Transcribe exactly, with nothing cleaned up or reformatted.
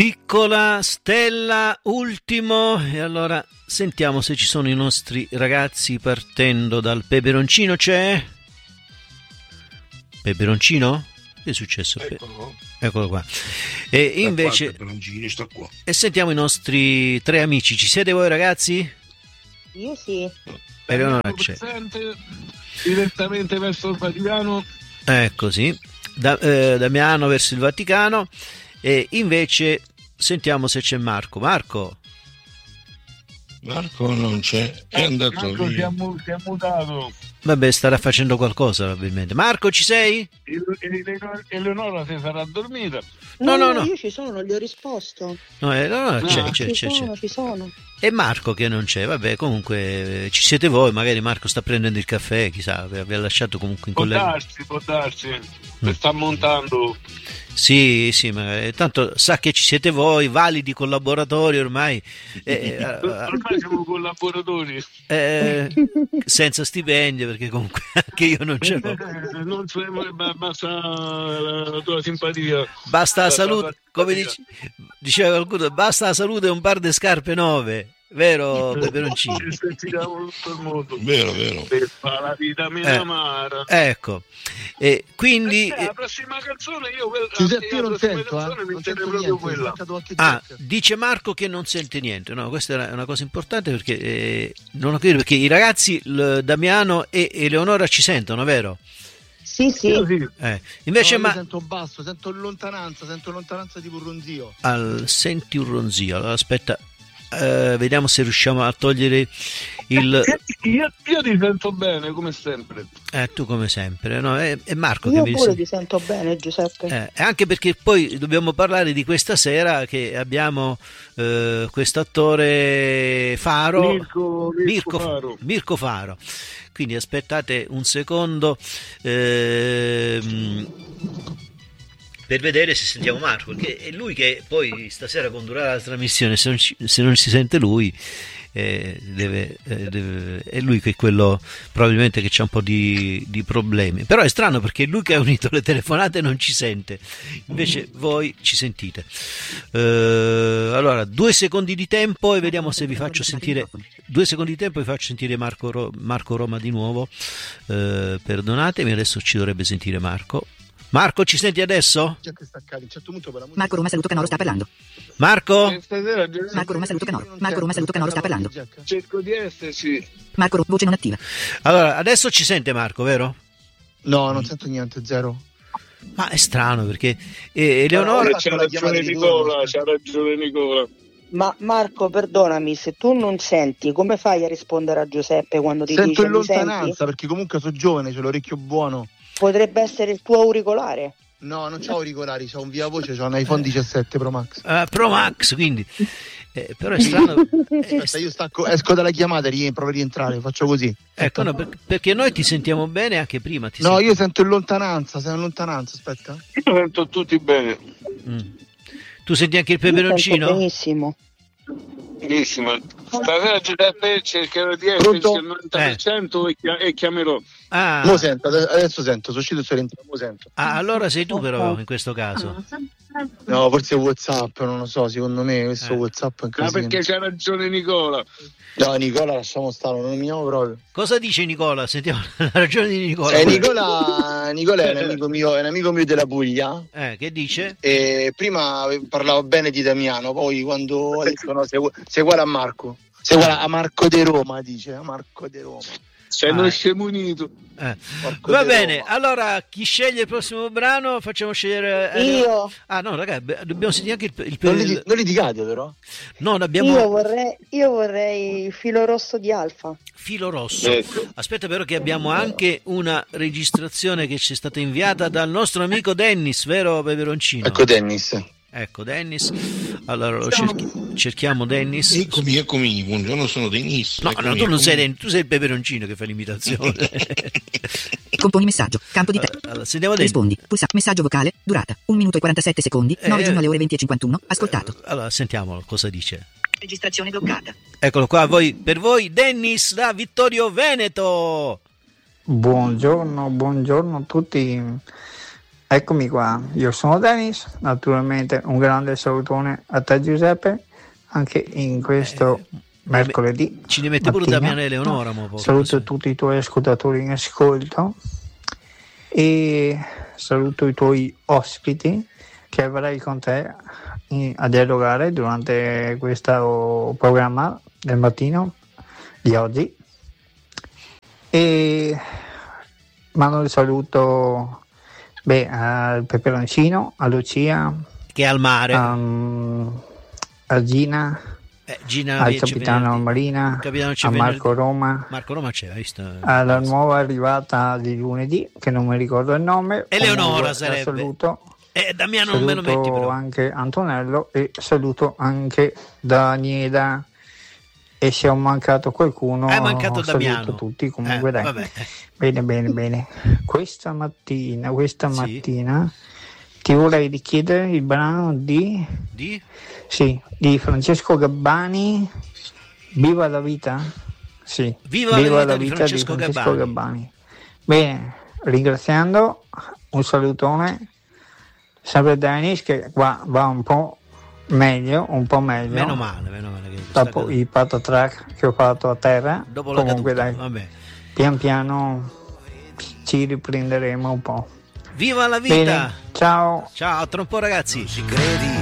Piccola Stella, ultimo. E allora sentiamo se ci sono i nostri ragazzi partendo dal peperoncino. C'è? Peperoncino? Che è successo? Eccolo, Eccolo qua. E invece qua, sta qua. E sentiamo i nostri tre amici. Ci siete voi ragazzi? Io sì. Eleonora c'è. Presente, direttamente verso il Vaticano. Ecco sì. Da, eh, Damiano verso il Vaticano. E invece sentiamo se c'è Marco. Marco? Marco non c'è, è andato Marco via. Si è, mu- si è mutato. Vabbè, starà facendo qualcosa probabilmente. Marco, ci sei? Eleonora si sarà dormita. No, no, no, no. Io ci sono, gli ho risposto. No, eh, no, no, c'è, No, c'è, ci c'è, sono, c'è. ci sono. E Marco che non c'è, vabbè, comunque eh, ci siete voi, magari Marco sta prendendo il caffè, chissà, vi vi ha lasciato comunque in Può collega. darsi, può darsi. Mm. Si sta montando. Sì, sì, ma eh, tanto sa che ci siete voi, validi collaboratori ormai, eh, eh, Ormai siamo collaboratori. eh, senza stipendio, perché comunque anche io non ce l'ho. Eh, non so, ma- basta la tua simpatia. Basta la Basta salute, la come simpatia. dice, diceva qualcuno, basta la salute e un par di scarpe nuove, vero Peperoncino? Ci sentiamo tutto il mondo. Vero, vero. Per fare la vita meno Eh. amara. Ecco, e quindi... Eh, la prossima canzone io quella, Giuseppe, io la non prossima sento, canzone eh. mi Non tiene sento proprio niente, quella. manca qualche Ah, gente. dice Marco che non sente niente. No, questa è una cosa importante perché eh, non ho capito perché i ragazzi il Damiano e Eleonora ci sentono, vero? Sì, sì. Io sì. Eh, invece No, io ma sento basso, sento lontananza, sento lontananza di un ronzio. al, senti un ronzio. Allora aspetta, eh, vediamo se riusciamo a togliere il Io, io ti sento bene come sempre. eh, tu come sempre, no? È, è Marco Io che mi pure ti sento bene, Giuseppe. Eh, anche perché poi dobbiamo parlare di questa sera che abbiamo eh, questo attore Faro, Mirko, Mirko Faro. Mirko Faro. Quindi aspettate un secondo ehm, per vedere se sentiamo Marco, perché è lui che poi stasera condurrà la trasmissione. Se non, ci- se non si sente lui eh, deve, eh, deve- è lui che è quello probabilmente che c'ha un po' di, di problemi, però è strano perché lui che ha unito le telefonate non ci sente, invece voi ci sentite. Eh, allora due secondi di tempo e vediamo se vi faccio sentire due secondi di tempo e vi faccio sentire Marco, Ro- Marco Roma di nuovo. Eh, perdonatemi, adesso ci dovrebbe sentire Marco. Marco, ci senti adesso? Già che staccati, a un certo punto per la musica. Marco Roma saluto Canoro sta parlando. Marco? Eh, Stasera Giuseppe, Marco Roma saluto Canoro. Marco Roma saluto Canoro sta parlando. cerco di esserci. Marco Ro- voce non attiva. Allora, adesso ci sente Marco, vero? No, non sento niente, zero. Ma è strano perché eh, Eleonora... Allora, C'ha la chiamata ragione di Nicola, torno. c'ha ragione Nicola. Ma Marco, perdonami, se tu non senti, come fai a rispondere a Giuseppe quando ti Sento dice in mi senti? lontananza perché comunque sono giovane, c'ho l'orecchio buono. Potrebbe essere il tuo auricolare. No, non c'ho auricolari, c'ho un via voce, c'ho un iPhone diciassette Pro Max. Ah, Pro Max, quindi... eh, però è strano... eh, Aspetta, io stacco, esco dalla chiamata e rie- provo a rientrare, faccio così. ecco, no, per- perché noi ti sentiamo bene anche prima. Ti No, senti- io sento in lontananza, sei in lontananza, aspetta. Io sento tutti bene. Mm. Tu senti anche il Io sento peperoncino? benissimo. Benissimo. Stasera Giuseppe cercherò di esserci Pronto? al novanta per cento e, chia- e chiamerò. Ah, Mo sento, ade- adesso sento, sono uscito e sono rientrato, mo sento. ah, allora sei tu però in questo caso. No, forse WhatsApp, non lo so, secondo me questo Eh. WhatsApp è un Ma casino. perché c'ha ragione Nicola. No, Nicola, lasciamo stare, non nominiamo proprio. Cosa dice Nicola? Sentiamo la ragione di Nicola. Eh, Nicola, Nicola è un amico mio, è un amico mio della Puglia. Eh, che dice? E prima parlavo bene di Damiano, poi quando ha detto no, sei, u- sei uguale a Marco. Sei uguale a Marco de Roma, dice, a Marco de Roma. Sei Ah, uno eh. scemunito. Eh. Marco Va de bene, Roma. allora chi sceglie il prossimo brano? Facciamo scegliere eh, Io, Ah no, ragazzi, beh, dobbiamo sentire anche il, il, Non, il- liti- non litigate però. No, abbiamo io vorrei, io vorrei il filo rosso di Alfa. filo rosso. Ecco. Aspetta però che abbiamo anche una registrazione che ci è stata inviata dal nostro amico Dennis, vero Peperoncino? Ecco Dennis. Ecco Dennis. Allora lo cerchi- cerchiamo Dennis. Eccomi, eccomi, buongiorno, sono Denis. No, Eccomi, no, tu non sei eccomi. Dennis, tu sei il Peperoncino che fa l'imitazione. Componi messaggio. Campo di te. Allora, sentiamo Dennis. Rispondi. Pulsa. Messaggio vocale. Durata. un minuto e quarantasette secondi. nove Eh, giugno alle ore venti e cinquantuno. Ascoltato. Allora, sentiamo cosa dice. Registrazione bloccata. Eccolo qua, voi, per voi Dennis da Vittorio Veneto. Buongiorno, buongiorno a tutti. Eccomi qua, io sono Dennis, naturalmente un grande salutone a te Giuseppe, anche in questo Eh, mercoledì. Ci ne mette pure mattina. Damiano Eleonora. mo, poco, Saluto sì. tutti i tuoi ascoltatori in ascolto e saluto i tuoi ospiti che avrai con te in- a dialogare durante questo programma del mattino di oggi. E mando il saluto beh, al Peperoncino, a Lucia, Che è al mare. um, a Gina, Eh, Gina al c'è capitano venerdì. Marina, Capitano c'è a venerdì. Marco Roma, Marco Roma c'è, hai visto? alla nuova arrivata di lunedì, che non mi ricordo il nome. Eleonora Comunque, la sarebbe. saluto, Eh, Damiano non me lo saluto metti però. anche Antonello e saluto anche Daniela. E se ho mancato qualcuno, È mancato saluto Damiano. tutti. Comunque, Eh, dai. vabbè. Bene, bene, bene. Questa mattina, questa Sì. mattina ti vorrei richiedere il brano di, Di? sì, di Francesco Gabbani, Viva la vita? Sì, Viva la vita di Francesco Gabbani. Gabbani. Bene, ringraziando, un salutone, sempre Dennis che qua va un po' meglio, un po' meglio. Meno male, meno male. Che sta Dopo cadendo. i patatrack che ho fatto a terra. Dopo la Comunque caduta, dai, vabbè. pian piano ci riprenderemo un po'. Viva la vita! Bene, ciao. Ciao, a tra un po' ragazzi. Ci credi?